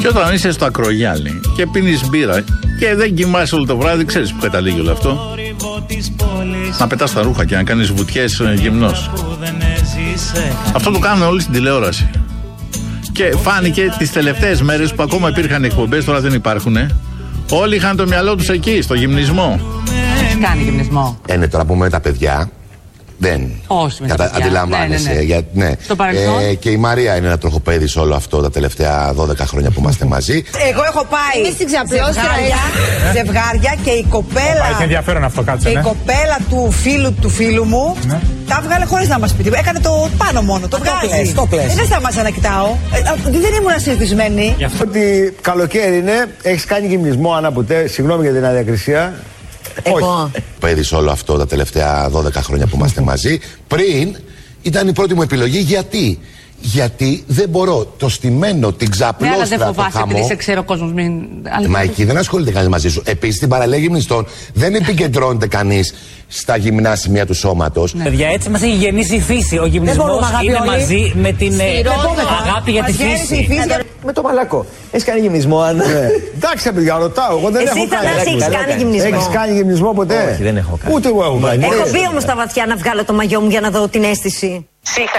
Και όταν είσαι στο ακρογιάλι και πίνεις μπύρα και δεν κοιμάσαι όλο το βράδυ, ξέρεις που καταλήγει όλο αυτό? Να πετάς τα ρούχα και να κάνεις βουτιές γυμνός. Αυτό το κάνουν όλοι στην τηλεόραση. Και φάνηκε τις τελευταίες μέρες που ακόμα υπήρχαν εκπομπές, τώρα δεν υπάρχουν. Όλοι είχαν το μυαλό τους εκεί, στο γυμνισμό. Έχεις κάνει γυμνισμό? Ναι, τώρα που με τα παιδιά. Δεν. Όχι με τα παιδιά. Αντιλαμβάνεσαι. Ναι. Στο παρελθόν. Και η Μαρία είναι ένα τροχοπέδι σε όλο αυτό τα τελευταία 12 χρόνια που είμαστε μαζί. Εγώ έχω πάει ζευγάρια και η κοπέλα. Έχει ενδιαφέρον αυτό, κάτσε. Και η κοπέλα του φίλου μου τα βγάλε χωρίς να μας πει. Έκανε το πάνω μόνο. Το βγάζει. Δεν σταμάτησα να κοιτάω. Δεν ήμουν συνηθισμένη. Γι' αυτό ότι καλοκαίρι είναι, έχεις κάνει γυμνισμό, Άννα, ποτέ? Συγγνώμη για την αδιακρισία. Εγώ. Παιδι σε όλο αυτό τα τελευταία 12 χρόνια που είμαστε μαζί. Πριν ήταν η πρώτη μου επιλογή. Γιατί δεν μπορώ το στημένο, την ξαπλώστρα, αλλά δεν φοβάσαι το χαμό. επειδή σε ξέρω ο κόσμος μην... Μα εκεί δεν ασχολείται κανείς μαζί σου. Επίσης στην παραλία γυμνιστών δεν επικεντρώνεται κανείς στα γυμνά σημεία του σώματος. Παιδιά, έτσι μας έχει γεννήσει η φύση. Ο γυμνισμός είναι μαζί με την αγάπη για τη φύση. Με το μαλακό. Έχεις κάνει γυμνισμό, Άννα? Εντάξει, παιδιά, ρωτάω. Εγώ δεν έχω κάνει. Εσύ έχεις κάνει γυμνισμό? Έχεις κάνει γυμνισμό ποτέ? Όχι, δεν έχω κάνει. Ούτε εγώ έχω κάνει. Έχω μπει όμως στα βαθιά να βγάλω το μαγιό μου για να δω την αίσθηση.